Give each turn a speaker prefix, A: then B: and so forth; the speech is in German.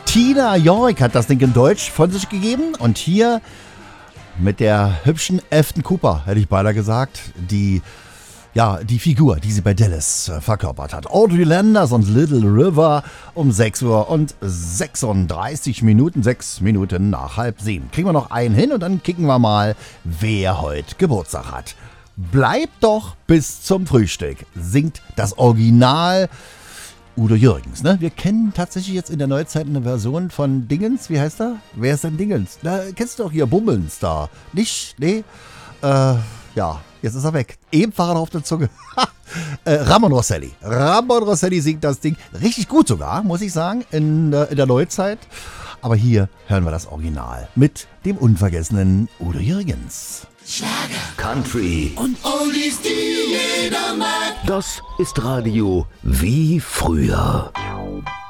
A: Tina York hat das Ding in Deutsch von sich gegeben und hier mit der hübschen Afton Cooper, hätte ich beinahe gesagt, die Figur, die sie bei Dallas verkörpert hat. Audrey Landers und Little River um 6 Uhr und 36 Minuten, 6 Minuten nach 6:30. Kriegen wir noch einen hin und dann kicken wir mal, wer heute Geburtstag hat. Bleibt doch bis zum Frühstück, singt das Original Udo Jürgens. Ne? Wir kennen tatsächlich jetzt in der Neuzeit eine Version von Dingens. Wie heißt er? Wer ist denn Dingens? Na, kennst du doch hier Bummens da. Nicht? Nee? Ja, jetzt ist er weg. Eben war er auf der Zunge. Ramon Rosselli. Ramon Rosselli singt das Ding richtig gut sogar, muss ich sagen, in der Neuzeit. Aber hier hören wir das Original mit dem unvergessenen Udo Jürgens.
B: Schlager, Country und Oldies, die jeder mag. Das ist Radio wie früher.